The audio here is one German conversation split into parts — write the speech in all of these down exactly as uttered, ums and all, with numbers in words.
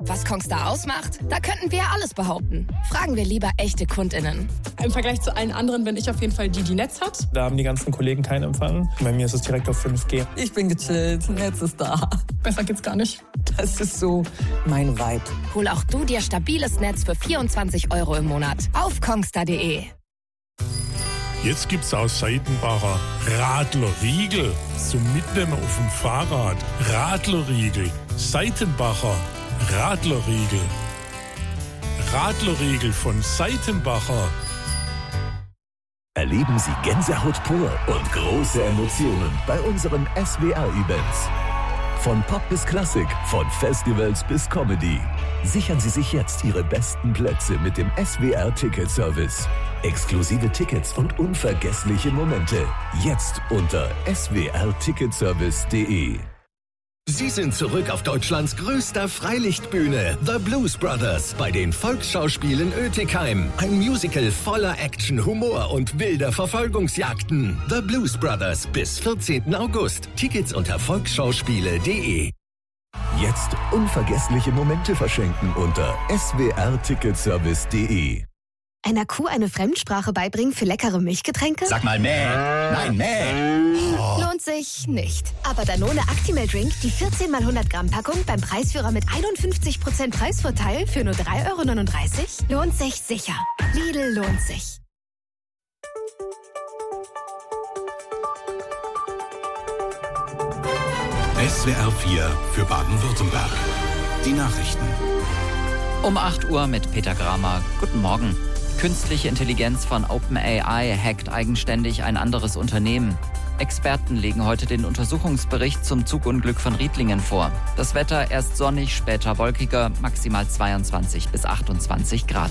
Was Kongstar ausmacht? Da könnten wir alles behaupten. Fragen wir lieber echte KundInnen. Im Vergleich zu allen anderen bin ich auf jeden Fall die, die Netz hat. Da haben die ganzen Kollegen keinen Empfang. Bei mir ist es direkt auf fünf G. Ich bin gechillt, Netz ist da. Besser geht's gar nicht. Das ist so mein Vibe. Hol auch du dir stabiles Netz für vierundzwanzig Euro im Monat auf kongstar punkt de. Jetzt gibt's aus Seitenbacher Radlerriegel zum Mitnehmen auf dem Fahrrad. Radlerriegel, Seitenbacher Radlerriegel. Radlerriegel von Seitenbacher. Erleben Sie Gänsehaut pur und große Emotionen bei unseren S W R-Events. Von Pop bis Klassik, von Festivals bis Comedy. Sichern Sie sich jetzt Ihre besten Plätze mit dem S W R-Ticketservice. Exklusive Tickets und unvergessliche Momente. Jetzt unter s w r ticketservice punkt de. Sie sind zurück auf Deutschlands größter Freilichtbühne, The Blues Brothers, bei den Volksschauspielen Oetikheim. Ein Musical voller Action, Humor und wilder Verfolgungsjagden. The Blues Brothers bis vierzehnten August. Tickets unter volksschauspiele punkt de. Jetzt unvergessliche Momente verschenken unter s w r ticketservice punkt de. Einer Kuh eine Fremdsprache beibringen für leckere Milchgetränke? Sag mal mäh. Nein, mäh. Oh. Lohnt sich nicht. Aber Danone Actimel Drink, die vierzehn mal hundert Gramm Packung beim Preisführer mit einundfünfzig Prozent Preisvorteil für nur drei Euro neununddreißig, lohnt sich sicher. Lidl lohnt sich. S W R vier für Baden-Württemberg. Die Nachrichten. Um acht Uhr mit Peter Gramer. Guten Morgen. Künstliche Intelligenz von OpenAI hackt eigenständig ein anderes Unternehmen. Experten legen heute den Untersuchungsbericht zum Zugunglück von Riedlingen vor. Das Wetter erst sonnig, später wolkiger, maximal zweiundzwanzig bis achtundzwanzig Grad.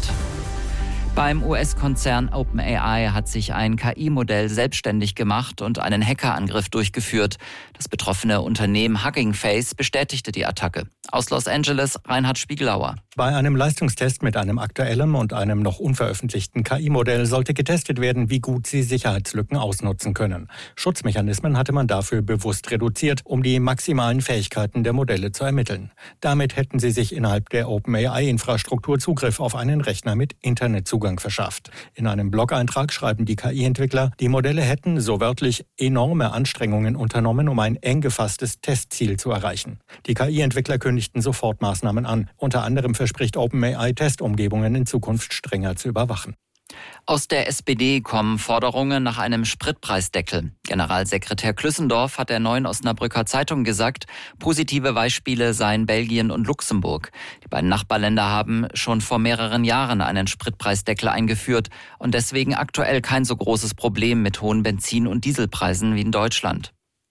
Beim U S-Konzern OpenAI hat sich ein K I-Modell selbstständig gemacht und einen Hackerangriff durchgeführt. Das betroffene Unternehmen Hugging Face bestätigte die Attacke. Aus Los Angeles, Reinhard Spiegelauer. Bei einem Leistungstest mit einem aktuellen und einem noch unveröffentlichten K I-Modell sollte getestet werden, wie gut sie Sicherheitslücken ausnutzen können. Schutzmechanismen hatte man dafür bewusst reduziert, um die maximalen Fähigkeiten der Modelle zu ermitteln. Damit hätten sie sich innerhalb der OpenAI-Infrastruktur Zugriff auf einen Rechner mit Internetzugang verschafft. In einem Blog-Eintrag schreiben die K I-Entwickler, die Modelle hätten, so wörtlich, enorme Anstrengungen unternommen, um ein eng gefasstes Testziel zu erreichen. Die K I-Entwickler kündigten sofort Maßnahmen an. Unter anderem verspricht OpenAI, Testumgebungen in Zukunft strenger zu überwachen. Aus der S P D kommen Forderungen nach einem Spritpreisdeckel. Generalsekretär Klüssendorf hat der Neuen Osnabrücker Zeitung gesagt, positive Beispiele seien Belgien und Luxemburg. Die beiden Nachbarländer haben schon vor mehreren Jahren einen Spritpreisdeckel eingeführt und deswegen aktuell kein so großes Problem mit hohen Benzin- und Dieselpreisen wie in Deutschland.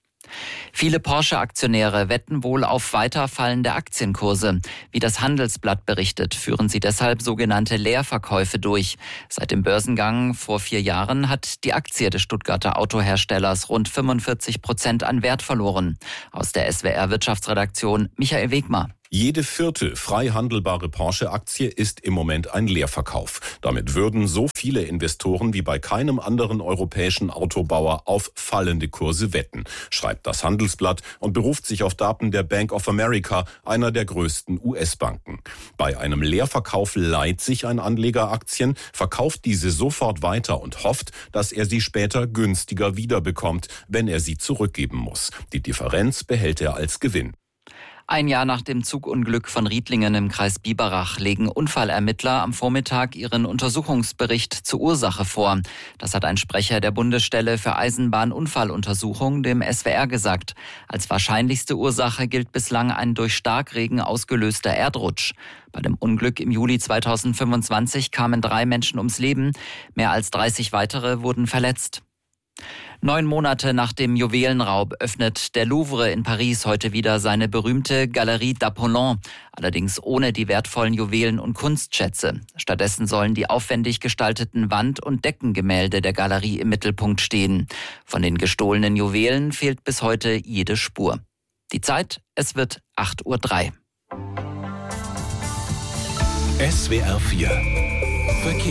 Viele Porsche-Aktionäre wetten wohl auf weiter fallende Aktienkurse. Wie das Handelsblatt berichtet, führen sie deshalb sogenannte Leerverkäufe durch. Seit dem Börsengang vor vier Jahren hat die Aktie des Stuttgarter Autoherstellers rund fünfundvierzig Prozent an Wert verloren. Aus der S W R-Wirtschaftsredaktion Michael Wegmar. Jede vierte frei handelbare Porsche-Aktie ist im Moment ein Leerverkauf. Damit würden so viele Investoren wie bei keinem anderen europäischen Autobauer auf fallende Kurse wetten, schreibt das Handelsblatt und beruft sich auf Daten der Bank of America, einer der größten U S-Banken. Bei einem Leerverkauf leiht sich ein Anleger Aktien, verkauft diese sofort weiter und hofft, dass er sie später günstiger wiederbekommt, wenn er sie zurückgeben muss. Die Differenz behält er als Gewinn. Ein Jahr nach dem Zugunglück von Riedlingen im Kreis Biberach legen Unfallermittler am Vormittag ihren Untersuchungsbericht zur Ursache vor. Das hat ein Sprecher der Bundesstelle für Eisenbahnunfalluntersuchung dem S W R gesagt. Als wahrscheinlichste Ursache gilt bislang ein durch Starkregen ausgelöster Erdrutsch. Bei dem Unglück im Juli zweitausendfünfundzwanzig kamen drei Menschen ums Leben. Mehr als dreißig weitere wurden verletzt. Neun Monate nach dem Juwelenraub öffnet der Louvre in Paris heute wieder seine berühmte Galerie d'Apollon, allerdings ohne die wertvollen Juwelen und Kunstschätze. Stattdessen sollen die aufwendig gestalteten Wand- und Deckengemälde der Galerie im Mittelpunkt stehen. Von den gestohlenen Juwelen fehlt bis heute jede Spur. Die Zeit, es wird acht Uhr drei. S W R vier Verkehr.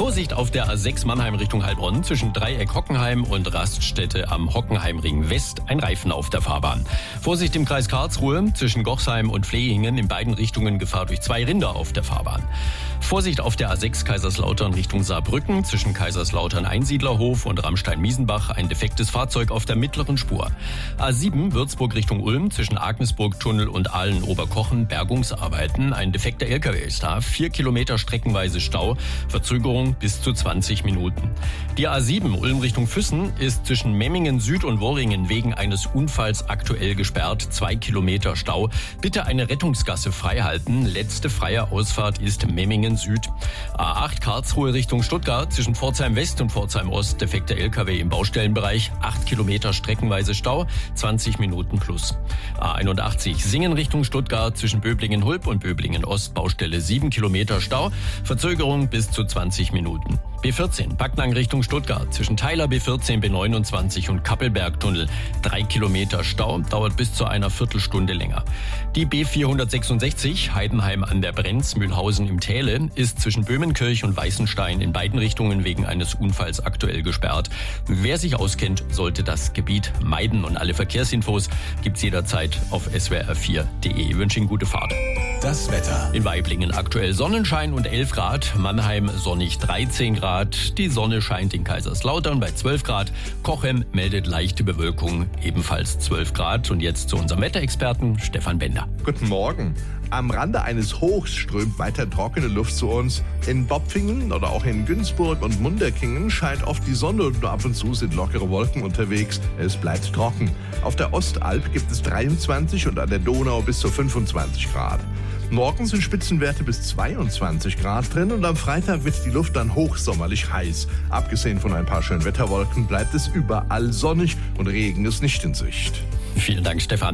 Vorsicht auf der A sechs Mannheim Richtung Heilbronn zwischen Dreieck Hockenheim und Raststätte am Hockenheimring West. Ein Reifen auf der Fahrbahn. Vorsicht im Kreis Karlsruhe zwischen Gochsheim und Flehingen in beiden Richtungen Gefahr durch zwei Rinder auf der Fahrbahn. Vorsicht auf der A sechs Kaiserslautern Richtung Saarbrücken zwischen Kaiserslautern Einsiedlerhof und Ramstein-Miesenbach ein defektes Fahrzeug auf der mittleren Spur. A sieben Würzburg Richtung Ulm zwischen Agnesburg-Tunnel und Aalen-Oberkochen Bergungsarbeiten. Ein defekter L K W ist da. Vier Kilometer streckenweise Stau. Verzögerung bis zu zwanzig Minuten. Die A sieben Ulm Richtung Füssen ist zwischen Memmingen Süd und Worringen wegen eines Unfalls aktuell gesperrt. Zwei Kilometer Stau. Bitte eine Rettungsgasse freihalten. Letzte freie Ausfahrt ist Memmingen Süd. A acht Karlsruhe Richtung Stuttgart zwischen Pforzheim West und Pforzheim Ost. Defekter L K W im Baustellenbereich. Acht Kilometer streckenweise Stau. zwanzig Minuten plus. A einundachtzig Singen Richtung Stuttgart zwischen Böblingen-Hulp und Böblingen-Ost. Baustelle sieben Kilometer Stau. Verzögerung bis zu zwanzig Minuten. B vierzehn Backnang Richtung Stuttgart zwischen Theiler B vierzehn B neunundzwanzig und Kappelbergtunnel. Drei Kilometer Stau, dauert bis zu einer Viertelstunde länger. Die B vierhundertsechsundsechzig Heidenheim an der Brenz Mühlhausen im Täle ist zwischen Böhmenkirch und Weißenstein in beiden Richtungen wegen eines Unfalls aktuell gesperrt. Wer sich auskennt, sollte das Gebiet meiden und alle Verkehrsinfos gibt's jederzeit auf s w r vier punkt d e. Ich wünsche Ihnen gute Fahrt. Das Wetter. In Waiblingen aktuell Sonnenschein und elf Grad, Mannheim sonnig dreizehn Grad. Die Sonne scheint in Kaiserslautern bei zwölf Grad. Cochem meldet leichte Bewölkung, ebenfalls zwölf Grad. Und jetzt zu unserem Wetterexperten Stefan Bender. Guten Morgen. Am Rande eines Hochs strömt weiter trockene Luft zu uns. In Bopfingen oder auch in Günzburg und Munderkingen scheint oft die Sonne und nur ab und zu sind lockere Wolken unterwegs. Es bleibt trocken. Auf der Ostalb gibt es dreiundzwanzig und an der Donau bis zu fünfundzwanzig Grad. Morgen sind Spitzenwerte bis zweiundzwanzig Grad drin und am Freitag wird die Luft dann hochsommerlich heiß. Abgesehen von ein paar schönen Wetterwolken bleibt es überall sonnig und Regen ist nicht in Sicht. Vielen Dank, Stefan.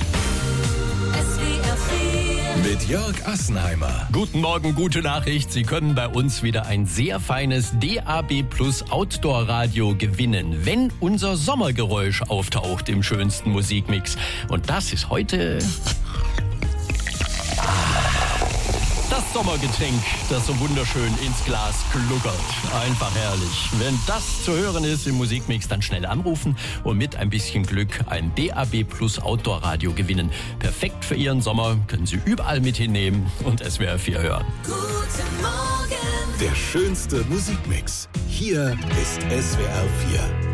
Mit Jörg Assenheimer. Guten Morgen, gute Nachricht. Sie können bei uns wieder ein sehr feines D A B Plus Outdoor Radio gewinnen, wenn unser Sommergeräusch auftaucht im schönsten Musikmix. Und das ist heute das Sommergetränk, das so wunderschön ins Glas gluckert. Einfach herrlich. Wenn das zu hören ist im Musikmix, dann schnell anrufen und mit ein bisschen Glück ein D A B Plus Outdoor Radio gewinnen. Perfekt für Ihren Sommer, können Sie überall mit hinnehmen und S W R vier hören. Guten Morgen. Der schönste Musikmix. Hier ist S W R vier.